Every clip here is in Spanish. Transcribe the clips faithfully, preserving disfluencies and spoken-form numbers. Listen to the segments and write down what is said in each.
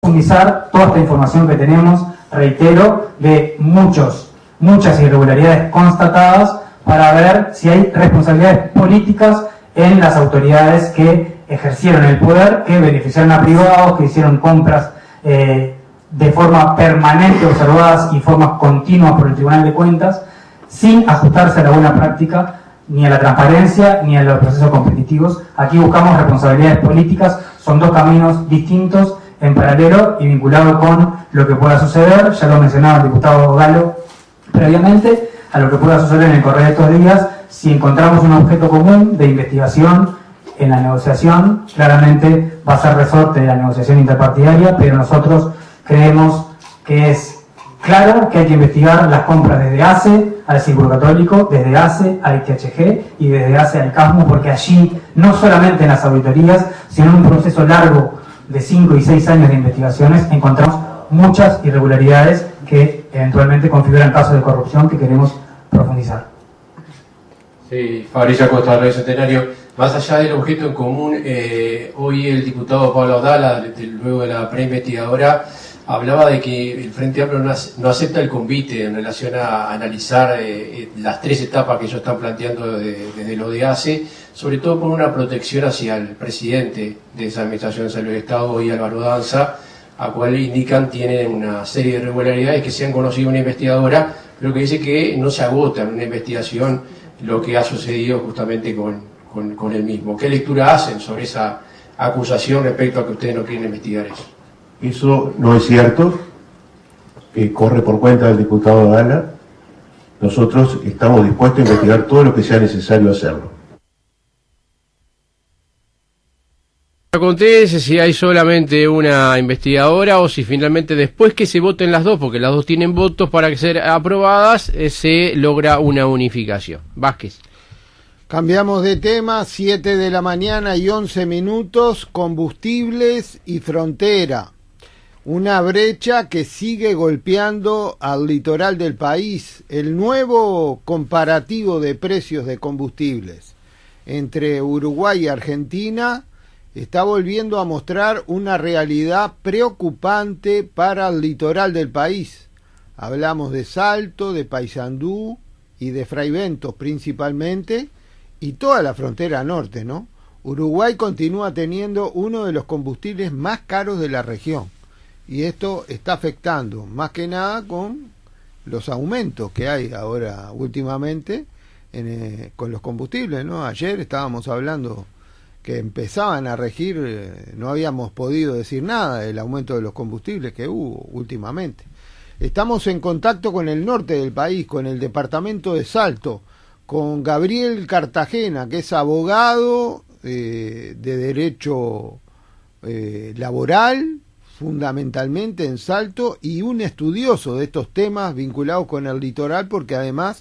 profundizar toda esta información que tenemos, reitero, de muchos, muchas irregularidades constatadas para ver si hay responsabilidades políticas en las autoridades que ejercieron el poder, que beneficiaron a privados, que hicieron compras eh, de forma permanente, observadas y forma continua por el Tribunal de Cuentas, sin ajustarse a la buena práctica, ni a la transparencia, ni a los procesos competitivos. Aquí buscamos responsabilidades políticas, son dos caminos distintos, en paralelo y vinculado con lo que pueda suceder, ya lo mencionaba el diputado Galo previamente, a lo que pueda suceder en el correr de estos días, si encontramos un objeto común de investigación en la negociación, claramente va a ser resorte de la negociación interpartidaria, pero nosotros creemos que es claro que hay que investigar las compras desde A C E al Círculo Católico, desde A C E al I T H G y desde A C E al CASMO, porque allí, no solamente en las auditorías, sino en un proceso largo de cinco y seis años de investigaciones, encontramos muchas irregularidades que eventualmente configuran casos de corrupción que queremos profundizar. Sí, Fabricio Costa, Radio Centenario. Más allá del objeto en común, eh, hoy el diputado Pablo Audala, luego de la preinvestigadora, hablaba de que el Frente Amplio no, no acepta el convite en relación a analizar eh, las tres etapas que ellos están planteando de, desde lo de A C E, sobre todo por una protección hacia el presidente de esa Administración de Salud del Estado y Álvaro Danza, a cual indican tiene una serie de irregularidades que se han conocido una investigadora, pero que dice que no se agota en una investigación lo que ha sucedido justamente con, con, con el mismo. ¿Qué lectura hacen sobre esa acusación respecto a que ustedes no quieren investigar eso? Eso no es cierto, eh, corre por cuenta del diputado Gala. Nosotros estamos dispuestos a investigar todo lo que sea necesario hacerlo. Acontece si hay solamente una investigadora o si finalmente después que se voten las dos, porque las dos tienen votos para ser aprobadas, eh, se logra una unificación. Vázquez. Cambiamos de tema, siete de la mañana y once minutos, combustibles y frontera. Una brecha que sigue golpeando al litoral del país. El nuevo comparativo de precios de combustibles entre Uruguay y Argentina está volviendo a mostrar una realidad preocupante para el litoral del país. Hablamos de Salto, de Paysandú y de Fraiventos principalmente, y toda la frontera norte, ¿no? Uruguay continúa teniendo uno de los combustibles más caros de la región, y esto está afectando más que nada con los aumentos que hay ahora últimamente en, eh, con los combustibles, ¿no? Ayer estábamos hablando que empezaban a regir, eh, no habíamos podido decir nada del aumento de los combustibles que hubo últimamente. Estamos en contacto con el norte del país, con el departamento de Salto, con Gabriel Cartagena, que es abogado eh, de derecho eh, laboral, fundamentalmente en Salto, y un estudioso de estos temas vinculados con el litoral, porque además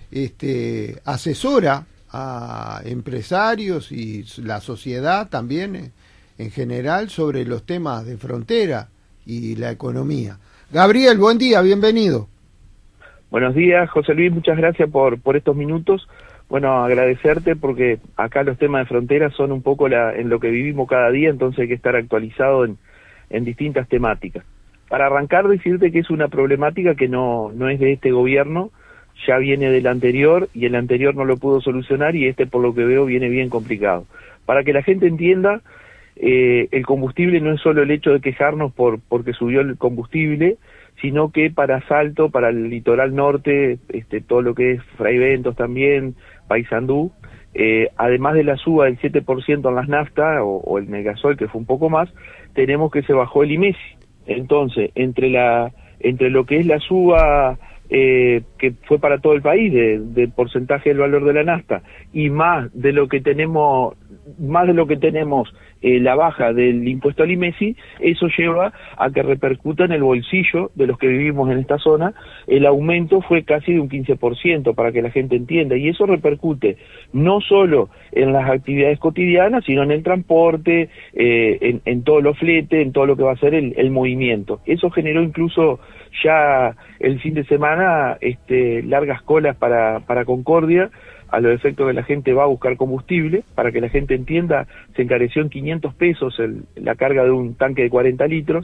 este, asesora a empresarios y la sociedad también en general sobre los temas de frontera y la economía. Gabriel, buen día, bienvenido. Buenos días, José Luis, muchas gracias por, por estos minutos. Bueno, agradecerte porque acá los temas de frontera son un poco la, en lo que vivimos cada día, entonces hay que estar actualizado en, en distintas temáticas. Para arrancar, decirte que es una problemática que no, no es de este gobierno, ya viene del anterior y el anterior no lo pudo solucionar y este, por lo que veo, viene bien complicado. Para que la gente entienda, eh, el combustible no es solo el hecho de quejarnos por porque subió el combustible, sino que para Salto, para el litoral norte, este, todo lo que es Fraiventos también, Paysandú, eh, además de la suba del siete por ciento en las naftas o, o el megasol, que fue un poco más, tenemos que se bajó el IMESI. Entonces, entre la entre lo que es la suba eh, que fue para todo el país de, de porcentaje del valor de la nafta y más de lo que tenemos más de lo que tenemos eh, la baja del impuesto al IMESI, eso lleva a que repercuta en el bolsillo de los que vivimos en esta zona. El aumento fue casi de un quince por ciento, para que la gente entienda, y eso repercute no solo en las actividades cotidianas, sino en el transporte, eh, en, en todos los fletes, en todo lo que va a ser el, el movimiento. Eso generó incluso ya el fin de semana este, largas colas para, para Concordia, a los efectos que la gente va a buscar combustible. Para que la gente entienda, se encareció en quinientos pesos el, la carga de un tanque de cuarenta litros,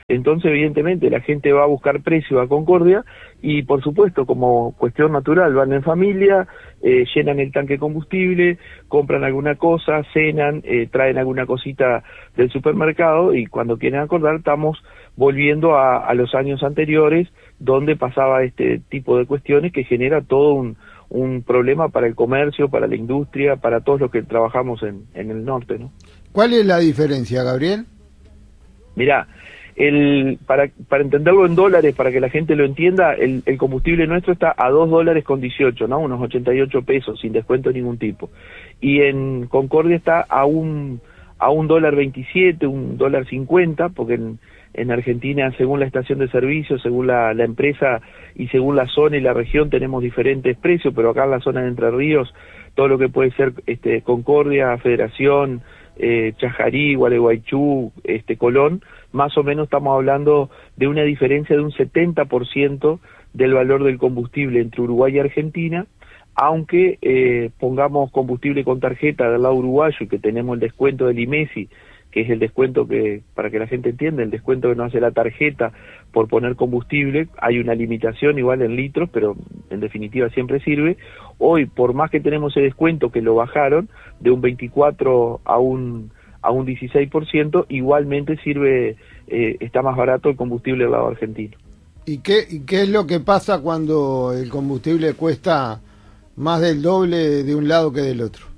Entonces, evidentemente, la gente va a buscar precio a Concordia y, por supuesto, como cuestión natural, van en familia, eh, llenan el tanque de combustible, compran alguna cosa, cenan, eh, traen alguna cosita del supermercado y cuando quieren acordar estamos volviendo a, a los años anteriores donde pasaba este tipo de cuestiones que genera todo un, un problema para el comercio, para la industria, para todos los que trabajamos en, en el norte, ¿no? ¿Cuál es la diferencia, Gabriel? Mirá, el, para, para entenderlo en dólares, para que la gente lo entienda, el, el combustible nuestro está a dos dólares con dieciocho, ¿no? Unos ochenta y ocho pesos, sin descuento de ningún tipo. Y en Concordia está a un, a un dólar veintisiete, un dólar cincuenta, porque en, en Argentina, según la estación de servicio, según la, la empresa y según la zona y la región, tenemos diferentes precios, pero acá en la zona de Entre Ríos, todo lo que puede ser este, Concordia, Federación, eh, Chajarí, Gualeguaychú, este, Colón, más o menos estamos hablando de una diferencia de un setenta por ciento del valor del combustible entre Uruguay y Argentina, aunque eh, pongamos combustible con tarjeta del lado uruguayo y que tenemos el descuento del IMESI, que es el descuento que, para que la gente entienda, el descuento que nos hace la tarjeta por poner combustible, hay una limitación igual en litros, pero en definitiva siempre sirve. Hoy, por más que tenemos ese descuento que lo bajaron de un veinticuatro a un a un dieciséis por ciento, igualmente sirve, eh, está más barato el combustible del lado argentino. ¿Y qué, y qué es lo que pasa cuando el combustible cuesta más del doble de un lado que del otro?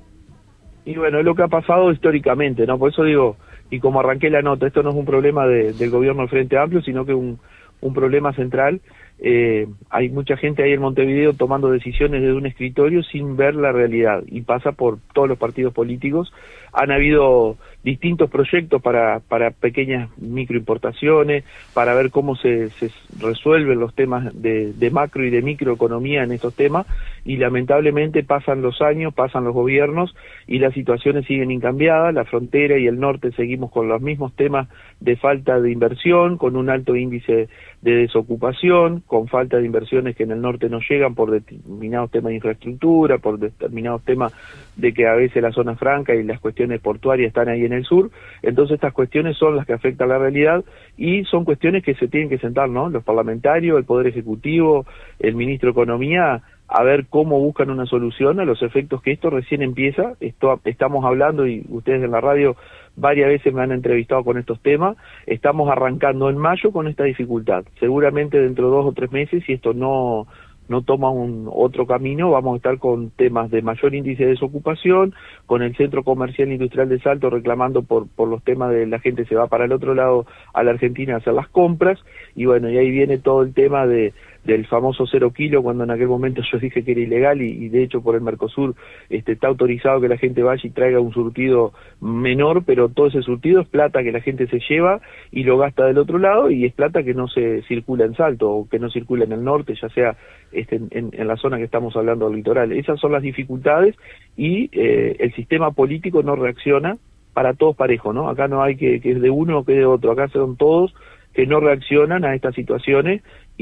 Y bueno, es lo que ha pasado históricamente, ¿no? Por eso digo, y como arranqué la nota, esto no es un problema de, del gobierno del Frente Amplio, sino que un, un problema central. Eh, hay mucha gente ahí en Montevideo tomando decisiones desde un escritorio sin ver la realidad, y pasa por todos los partidos políticos. Han habido distintos proyectos para, para pequeñas microimportaciones, para ver cómo se, se resuelven los temas de, de macro y de microeconomía en estos temas, y lamentablemente pasan los años, pasan los gobiernos, y las situaciones siguen incambiadas. La frontera y el norte seguimos con los mismos temas de falta de inversión, con un alto índice de desocupación, con falta de inversiones que en el norte no llegan por determinados temas de infraestructura, por determinados temas de que a veces la zona franca y las cuestiones portuarias están ahí en el sur. Entonces estas cuestiones son las que afectan la realidad y son cuestiones que se tienen que sentar, ¿no? Los parlamentarios, el Poder Ejecutivo, el Ministro de Economía, a ver cómo buscan una solución a los efectos que esto recién empieza. Esto estamos hablando, y ustedes en la radio varias veces me han entrevistado con estos temas, estamos arrancando en mayo con esta dificultad. Seguramente dentro de dos o tres meses, si esto no no toma un otro camino, vamos a estar con temas de mayor índice de desocupación, con el Centro Comercial Industrial de Salto reclamando por por los temas de la gente se va para el otro lado a la Argentina a hacer las compras, y bueno, y ahí viene todo el tema de del famoso cero kilo, cuando en aquel momento yo dije que era ilegal, y, y de hecho por el Mercosur este, está autorizado que la gente vaya y traiga un surtido menor, pero todo ese surtido es plata que la gente se lleva y lo gasta del otro lado, y es plata que no se circula en Salto, o que no circula en el norte, ya sea este, en, en la zona que estamos hablando del litoral. Esas son las dificultades, y eh, el sistema político no reacciona para todos parejo, ¿no? Acá no hay que, que es de uno o que de otro, acá son todos que no reaccionan a estas situaciones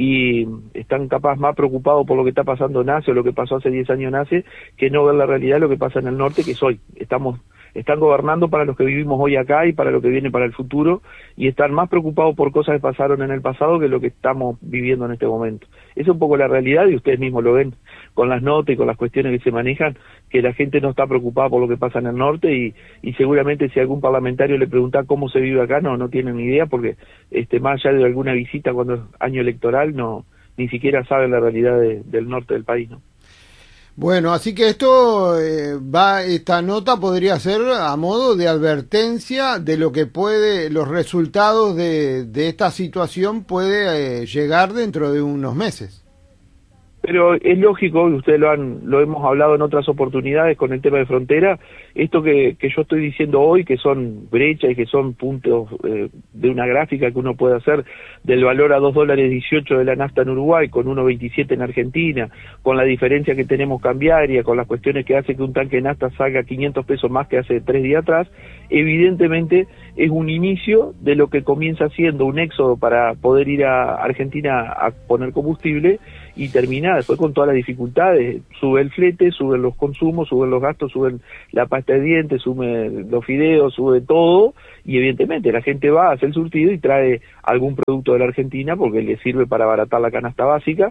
y están capaz más preocupados por lo que está pasando en Nace o lo que pasó hace diez años en Nace, que no ver la realidad de lo que pasa en el norte, que es hoy. Estamos, están gobernando para los que vivimos hoy acá y para lo que viene para el futuro, y están más preocupados por cosas que pasaron en el pasado que lo que estamos viviendo en este momento. Esa es un poco la realidad, y ustedes mismos lo ven con las notas y con las cuestiones que se manejan, que la gente no está preocupada por lo que pasa en el norte, y, y seguramente si algún parlamentario le pregunta cómo se vive acá, no no tienen ni idea, porque este más allá de alguna visita cuando es año electoral, no ni siquiera saben la realidad de, del norte del país, ¿no? Bueno, así que esto eh, va, esta nota podría ser a modo de advertencia de lo que puede, los resultados de, de esta situación puede eh, llegar dentro de unos meses. Pero es lógico, y ustedes lo han lo hemos hablado en otras oportunidades con el tema de frontera, esto que, que yo estoy diciendo hoy, que son brechas y que son puntos eh, de una gráfica que uno puede hacer del valor a dos dólares dieciocho de la nafta en Uruguay, con uno veintisiete en Argentina, con la diferencia que tenemos cambiaria, con las cuestiones que hace que un tanque de nafta salga quinientos pesos más que hace tres días atrás, evidentemente es un inicio de lo que comienza siendo un éxodo para poder ir a Argentina a poner combustible y termina después con todas las dificultades. Sube el flete, suben los consumos, suben los gastos, suben la pasta de dientes, suben los fideos, sube todo, y evidentemente la gente va a hacer el surtido y trae algún producto de la Argentina porque le sirve para abaratar la canasta básica,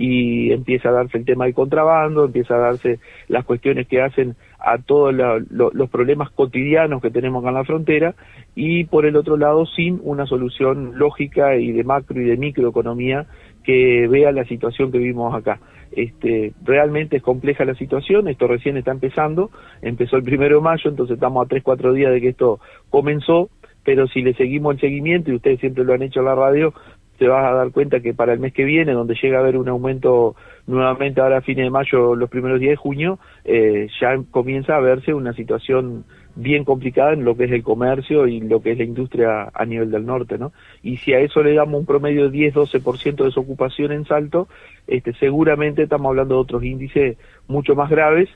y empieza a darse el tema del contrabando, empieza a darse las cuestiones que hacen a todos la, lo, los problemas cotidianos que tenemos acá en la frontera, y por el otro lado sin una solución lógica y de macro y de microeconomía que vea la situación que vivimos acá. Este, realmente es compleja la situación, esto recién está empezando, empezó el primero de mayo, entonces estamos a tres, cuatro días de que esto comenzó, pero si le seguimos el seguimiento, y ustedes siempre lo han hecho en la radio, te vas a dar cuenta que para el mes que viene, donde llega a haber un aumento nuevamente ahora a fines de mayo, los primeros días de junio, eh, ya comienza a verse una situación bien complicada en lo que es el comercio y lo que es la industria a nivel del norte, ¿no? Y si a eso le damos un promedio de diez, doce por ciento de desocupación en Salto, este, seguramente estamos hablando de otros índices mucho más graves,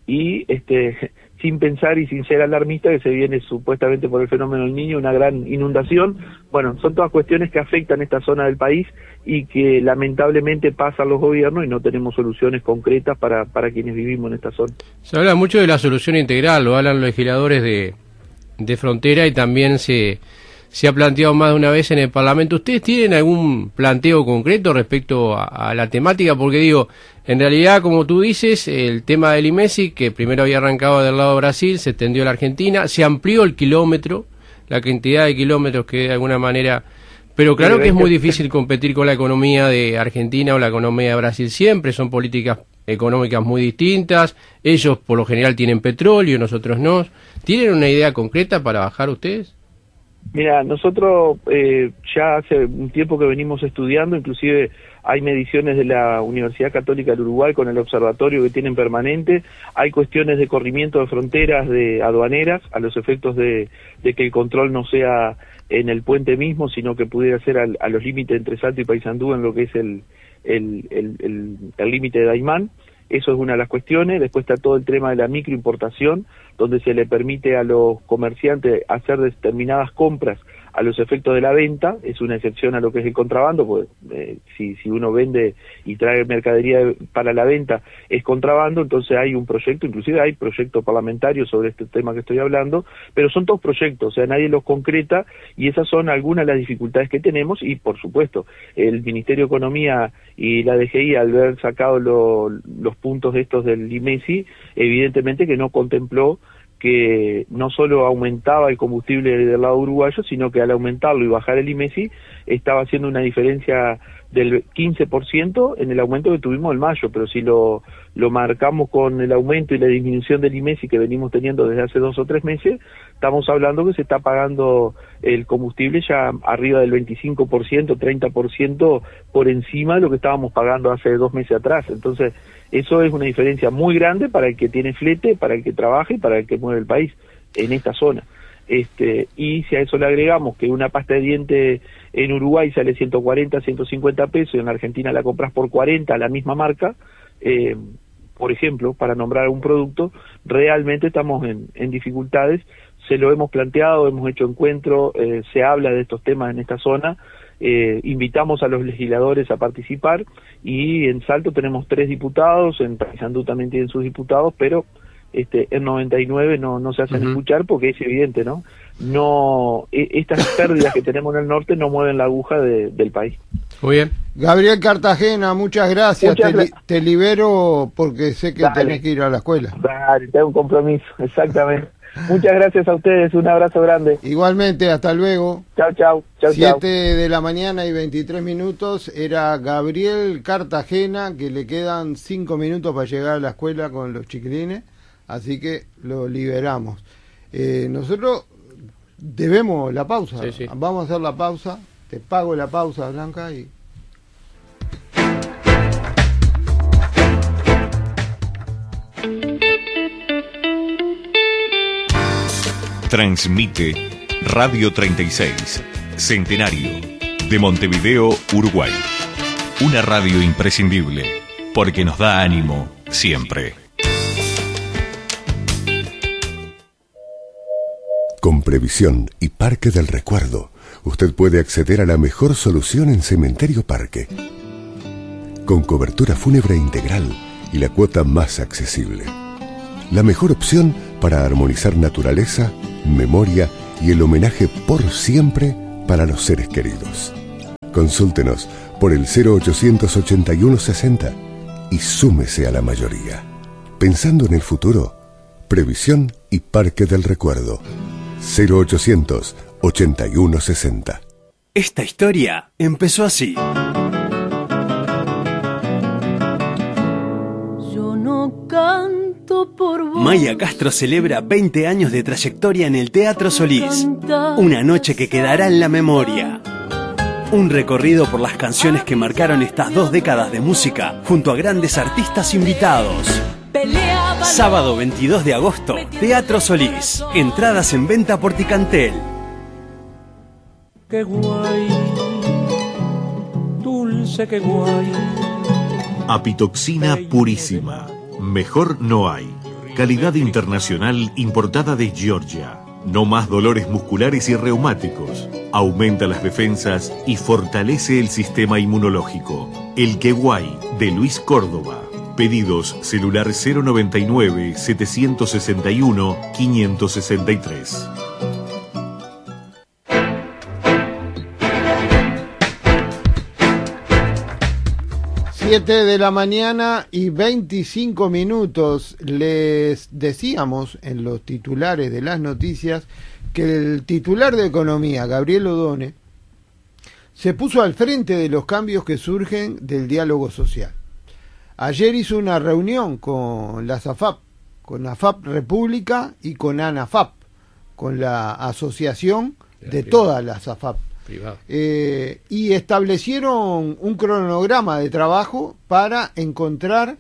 y este, sin pensar y sin ser alarmista, que se viene supuestamente por el fenómeno del Niño una gran inundación. Bueno, son todas cuestiones que afectan esta zona del país y que lamentablemente pasan los gobiernos y no tenemos soluciones concretas para, para quienes vivimos en esta zona. Se habla mucho de la solución integral, lo hablan los legisladores de, de frontera, y también se, se ha planteado más de una vez en el Parlamento. ¿Ustedes tienen algún planteo concreto respecto a, a la temática? Porque digo, en realidad, como tú dices, el tema del IMESI, que primero había arrancado del lado de Brasil, se extendió a la Argentina, se amplió el kilómetro, la cantidad de kilómetros que de alguna manera... Pero claro que es muy difícil competir con la economía de Argentina o la economía de Brasil siempre, son políticas económicas muy distintas, ellos por lo general tienen petróleo, nosotros no. ¿Tienen una idea concreta para bajar ustedes? Mira, nosotros eh, ya hace un tiempo que venimos estudiando, inclusive hay mediciones de la Universidad Católica del Uruguay con el observatorio que tienen permanente, hay cuestiones de corrimiento de fronteras de aduaneras a los efectos de, de que el control no sea en el puente mismo, sino que pudiera ser al, a los límites entre Salto y Paysandú en lo que es el el el, el, el límite de Daimán. Eso es una de las cuestiones. Después está todo el tema de la microimportación, donde se le permite a los comerciantes hacer determinadas compras a los efectos de la venta. Es una excepción a lo que es el contrabando, porque eh, si, si uno vende y trae mercadería para la venta es contrabando. Entonces hay un proyecto, inclusive hay proyectos parlamentarios sobre este tema que estoy hablando, pero son todos proyectos, o sea, nadie los concreta, y esas son algunas de las dificultades que tenemos. Y por supuesto, el Ministerio de Economía y la D G I, al haber sacado lo, los puntos estos del IMESI, evidentemente que no contempló que no solo aumentaba el combustible del lado uruguayo, sino que al aumentarlo y bajar el IMESI estaba haciendo una diferencia del quince por ciento en el aumento que tuvimos en mayo, pero si lo, lo marcamos con el aumento y la disminución del IMESI que venimos teniendo desde hace dos o tres meses, estamos hablando que se está pagando el combustible ya arriba del veinticinco por ciento, treinta por ciento por encima de lo que estábamos pagando hace dos meses atrás. Entonces, eso es una diferencia muy grande para el que tiene flete, para el que trabaja y para el que mueve el país en esta zona. Este, y si a eso le agregamos que una pasta de diente en Uruguay sale ciento cuarenta, ciento cincuenta pesos, y en Argentina la compras por cuarenta, la misma marca, eh, por ejemplo, para nombrar un producto, realmente estamos en, en dificultades. Se lo hemos planteado, hemos hecho encuentros, eh, se habla de estos temas en esta zona, eh, invitamos a los legisladores a participar, y en Salto tenemos tres diputados, en Paysandú también tienen sus diputados, pero este en noventa y nueve no no se hacen uh-huh. escuchar, porque es evidente, ¿no? No e- estas pérdidas que tenemos en el norte no mueven la aguja de, del país. Muy bien. Gabriel Cartagena, muchas gracias. Muchas te, gra- li- te libero porque sé que Dale. tenés que ir a la escuela. Dale, tengo un compromiso, exactamente. Muchas gracias a ustedes, un abrazo grande. Igualmente, hasta luego. Chao, chao. chao Siete de la mañana y veintitrés minutos. Era Gabriel Cartagena, que le quedan cinco minutos para llegar a la escuela con los chiquilines, así que lo liberamos. Eh, nosotros debemos la pausa. Sí, sí. Vamos a hacer la pausa. Te pago la pausa, Blanca, y... Transmite Radio treinta y seis, Centenario, de Montevideo, Uruguay. Una radio imprescindible, porque nos da ánimo siempre. Con Previsión y Parque del Recuerdo, usted puede acceder a la mejor solución en Cementerio Parque. Con cobertura fúnebre integral y la cuota más accesible. La mejor opción para armonizar naturaleza, memoria y el homenaje por siempre para los seres queridos. Consúltenos por el cero ochocientos ochenta y uno sesenta y súmese a la mayoría. Pensando en el futuro, Previsión y Parque del Recuerdo. cero ochocientos ochenta y uno sesenta. Esta historia empezó así. Yo no canto por vos. Maya Castro celebra veinte años de trayectoria en el Teatro Solís. Una noche que quedará en la memoria. Un recorrido por las canciones que marcaron estas dos décadas de música, junto a grandes artistas invitados. Sábado veintidós de agosto, Teatro Solís. Entradas en venta por Ticantel. Qué guay, dulce, qué guay. Apitoxina purísima. Mejor no hay. Calidad internacional importada de Georgia. No más dolores musculares y reumáticos. Aumenta las defensas y fortalece el sistema inmunológico. El Queguay, de Luis Córdoba. Pedidos celular cero noventa y nueve, setecientos sesenta y uno, quinientos sesenta y tres. siete de la mañana y veinticinco minutos. Les decíamos en los titulares de las noticias que el titular de Economía, Gabriel Odone, se puso al frente de los cambios que surgen del diálogo social. Ayer hizo una reunión con la SAFAP, con AFAP República y con ANAFAP, con la asociación de todas las AFAP. Eh, y establecieron un cronograma de trabajo para encontrar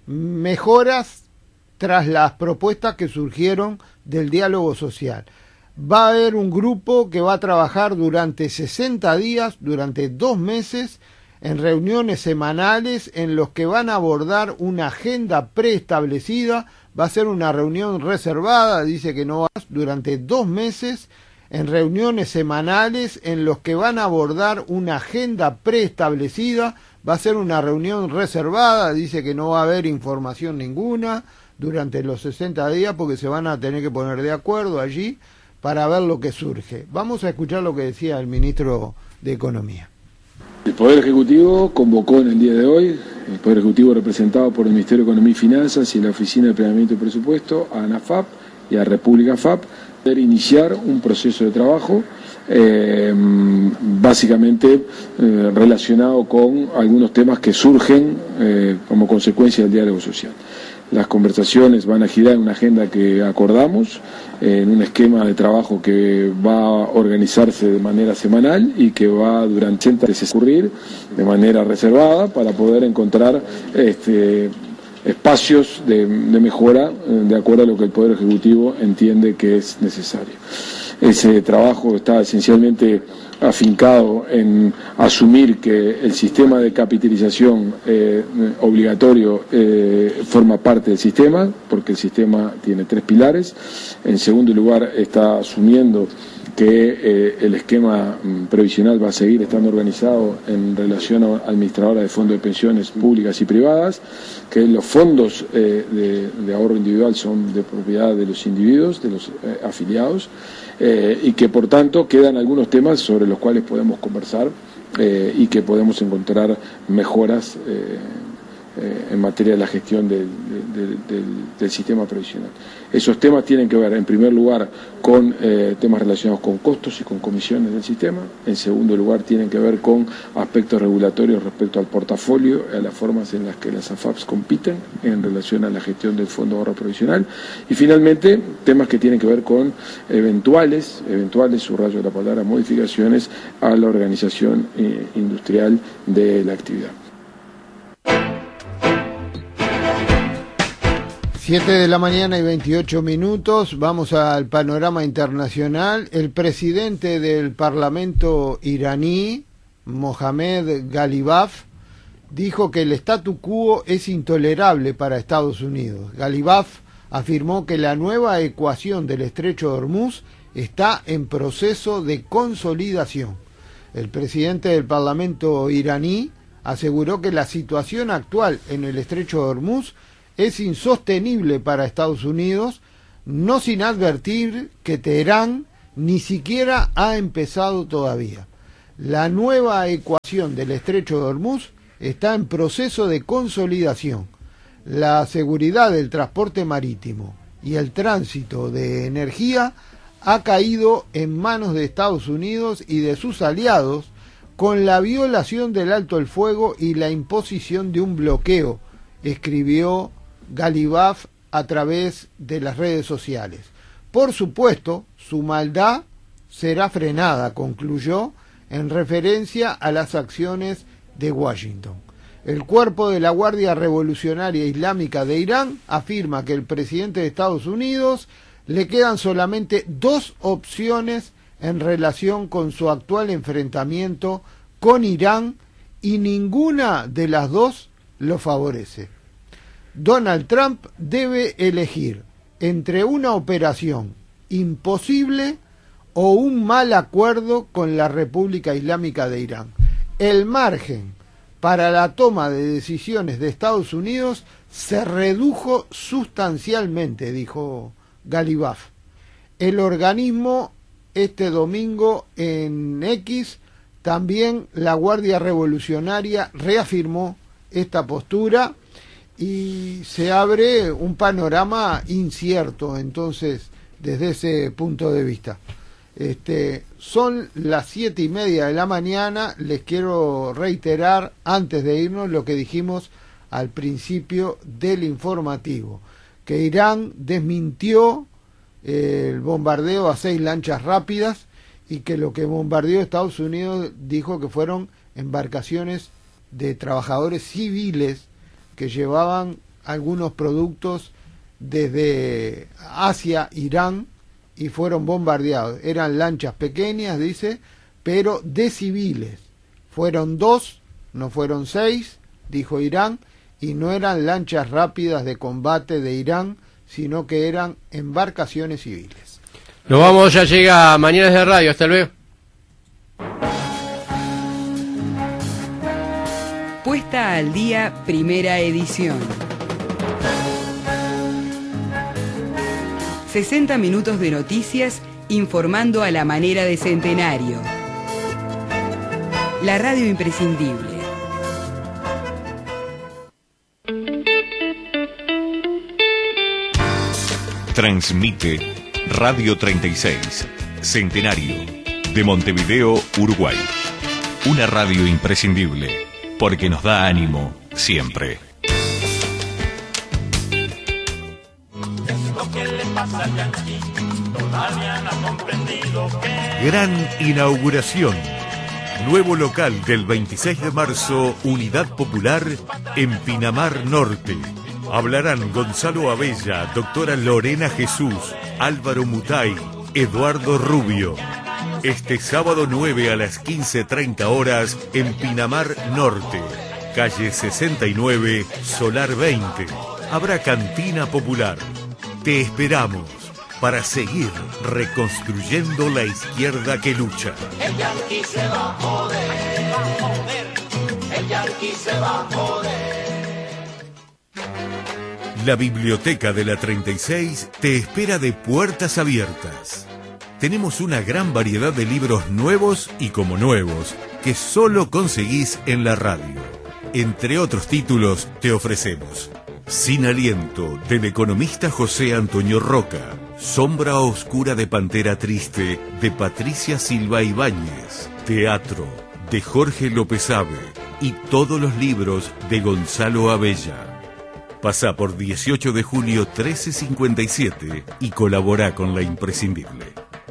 mejoras tras las propuestas que surgieron del diálogo social. Va a haber un grupo que va a trabajar durante sesenta días, durante dos meses, en reuniones semanales en los que van a abordar una agenda preestablecida. Va a ser una reunión reservada, dice que no va durante dos meses, en reuniones semanales en los que van a abordar una agenda preestablecida. Va a ser una reunión reservada, dice que no va a haber información ninguna durante los sesenta días porque se van a tener que poner de acuerdo allí para ver lo que surge. Vamos a escuchar lo que decía el ministro de Economía. El Poder Ejecutivo convocó en el día de hoy, el Poder Ejecutivo representado por el Ministerio de Economía y Finanzas y la Oficina de Planeamiento y Presupuesto, a ANAFAP y a República FAP, para iniciar un proceso de trabajo eh, básicamente eh, relacionado con algunos temas que surgen eh, como consecuencia del diálogo social. Las conversaciones van a girar en una agenda que acordamos, en un esquema de trabajo que va a organizarse de manera semanal y que va durante ochenta días a ocurrir de manera reservada para poder encontrar este, espacios de, de mejora de acuerdo a lo que el Poder Ejecutivo entiende que es necesario. Ese trabajo está esencialmente afincado en asumir que el sistema de capitalización eh, obligatorio eh, forma parte del sistema, porque el sistema tiene tres pilares. En segundo lugar, está asumiendo que eh, el esquema previsional va a seguir estando organizado en relación a administradoras de fondos de pensiones públicas y privadas, que los fondos eh, de, de ahorro individual son de propiedad de los individuos, de los eh, afiliados, eh, y que por tanto quedan algunos temas sobre los cuales podemos conversar eh, y que podemos encontrar mejoras eh, eh, en materia de la gestión del, del, del, del sistema previsional. Esos temas tienen que ver, en primer lugar, con eh, temas relacionados con costos y con comisiones del sistema. En segundo lugar, tienen que ver con aspectos regulatorios respecto al portafolio, a las formas en las que las AFAPs compiten en relación a la gestión del Fondo de Ahorro Provisional. Y finalmente, temas que tienen que ver con eventuales, eventuales, subrayo la palabra, modificaciones a la organización eh, industrial de la actividad. siete de la mañana y veintiocho minutos, vamos al panorama internacional. El presidente del Parlamento iraní, Mohamed Ghalibaf, dijo que el statu quo es intolerable para Estados Unidos. Ghalibaf afirmó que la nueva ecuación del estrecho de Hormuz está en proceso de consolidación. El presidente del Parlamento iraní aseguró que la situación actual en el estrecho de Hormuz es insostenible para Estados Unidos, no sin advertir que Teherán ni siquiera ha empezado todavía. La nueva ecuación del estrecho de Hormuz está en proceso de consolidación. La seguridad del transporte marítimo y el tránsito de energía ha caído en manos de Estados Unidos y de sus aliados con la violación del alto el fuego y la imposición de un bloqueo, escribió Galibaf a través de las redes sociales. Por supuesto, su maldad será frenada, concluyó, en referencia a las acciones de Washington. El cuerpo de la Guardia Revolucionaria Islámica de Irán afirma que el presidente de Estados Unidos le quedan solamente dos opciones en relación con su actual enfrentamiento con Irán y ninguna de las dos lo favorece. Donald Trump debe elegir entre una operación imposible o un mal acuerdo con la República Islámica de Irán. El margen para la toma de decisiones de Estados Unidos se redujo sustancialmente, dijo Galibaf. El organismo este domingo en X, también la Guardia Revolucionaria reafirmó esta postura y se abre un panorama incierto entonces desde ese punto de vista. Este, son las siete y media de la mañana. Les quiero reiterar antes de irnos lo que dijimos al principio del informativo, que Irán desmintió eh, el bombardeo a seis lanchas rápidas y que lo que bombardeó Estados Unidos dijo que fueron embarcaciones de trabajadores civiles que llevaban algunos productos desde Asia, Irán, y fueron bombardeados. Eran lanchas pequeñas, dice, pero de civiles. Fueron dos, no fueron seis, dijo Irán, y no eran lanchas rápidas de combate de Irán, sino que eran embarcaciones civiles. Nos vamos, ya llega Mañanas de Radio, hasta luego. Puesta al día, primera edición. sesenta minutos de noticias informando a la manera de Centenario. La radio imprescindible. Transmite Radio treinta y seis, Centenario, de Montevideo, Uruguay. Una radio imprescindible, porque nos da ánimo siempre. Gran inauguración. Nuevo local del veintiséis de marzo, Unidad Popular, en Pinamar Norte. Hablarán Gonzalo Abella, doctora Lorena Jesús, Álvaro Mutay, Eduardo Rubio. Este sábado nueve a las quince treinta horas en Pinamar Norte, calle sesenta y nueve, Solar veinte. Habrá cantina popular. Te esperamos para seguir reconstruyendo la izquierda que lucha. El yanqui se va a joder, el yanqui se va a joder. La biblioteca de la treinta y seis te espera de puertas abiertas. Tenemos una gran variedad de libros nuevos y como nuevos que solo conseguís en la radio. Entre otros títulos te ofrecemos Sin Aliento, del economista José Antonio Roca. Sombra Oscura de Pantera Triste, de Patricia Silva Ibáñez. Teatro, de Jorge López Abe. Y todos los libros de Gonzalo Abella. Pasá por dieciocho de julio trece cincuenta y siete y colabora con La Imprescindible.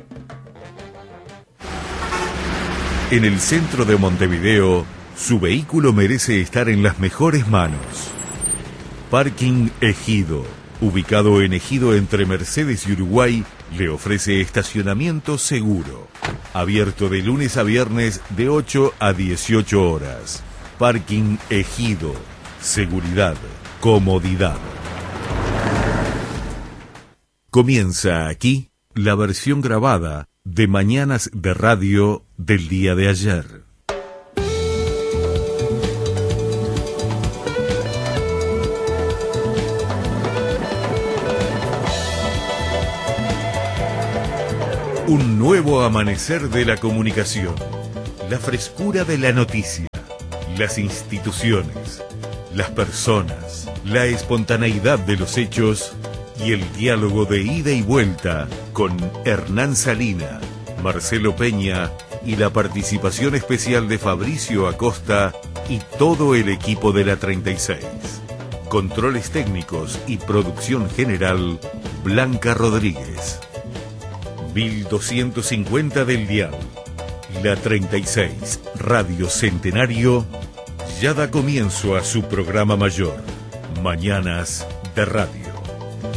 En el centro de Montevideo, su vehículo merece estar en las mejores manos. Parking Ejido, ubicado en Ejido entre Mercedes y Uruguay, le ofrece estacionamiento seguro. Abierto de lunes a viernes de ocho a dieciocho horas. Parking Ejido. Seguridad. Comodidad. Comienza aquí la versión grabada de Mañanas de Radio del día de ayer. Un nuevo amanecer de la comunicación, la frescura de la noticia, las instituciones, las personas, la espontaneidad de los hechos y el diálogo de ida y vuelta con Hernán Salina, Marcelo Peña y la participación especial de Fabricio Acosta y todo el equipo de la treinta y seis. Controles técnicos y producción general, Blanca Rodríguez. mil doscientos cincuenta del dial. La treinta y seis, Radio Centenario, ya da comienzo a su programa mayor, Mañanas de Radio.